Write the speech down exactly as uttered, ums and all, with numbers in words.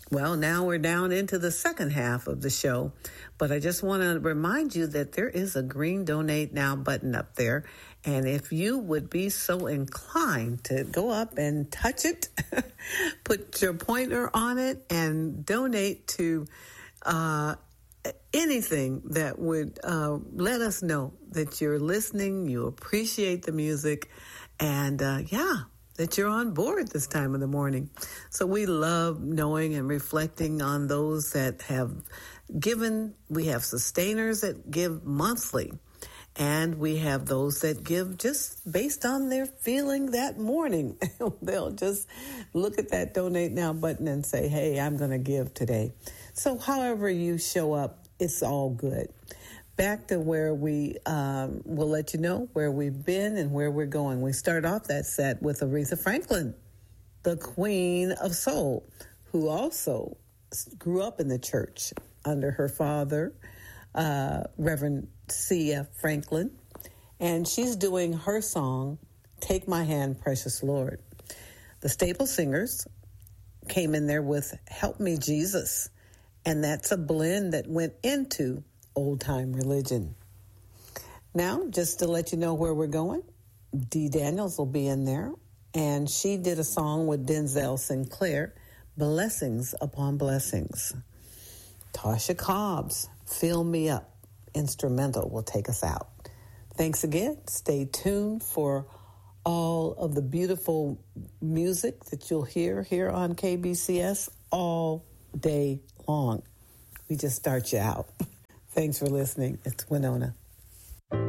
Well, now we're down into the second half of the show, but I just want to remind you that there is a green Donate Now button up there. And if you would be so inclined to go up and touch it, put your pointer on it and donate to uh, anything that would uh, let us know that you're listening, you appreciate the music, and uh, yeah, that you're on board this time of the morning. So we love knowing and reflecting on those that have given. We have sustainers that give monthly, and we have those that give just based on their feeling that morning. They'll just look at that Donate Now button and say, hey, I'm going to give today. So however you show up, it's all good. Back to where we um, will let you know where we've been and where we're going. We start off that set with Aretha Franklin, the Queen of Soul, who also grew up in the church under her father, uh, Reverend C F Franklin. And she's doing her song, Take My Hand, Precious Lord. The Staple Singers came in there with Help Me, Jesus. And that's a blend that went into Old Time Religion. Now, just to let you know where we're going, Dee Daniels will be in there, and she did a song with Denzel Sinclair, Blessings Upon Blessings. Tasha Cobbs, Fill Me Up, instrumental, will take us out. Thanks again. Stay tuned for all of the beautiful music that you'll hear here on K B C S all day long. We just start you out. Thanks for listening. It's Winona.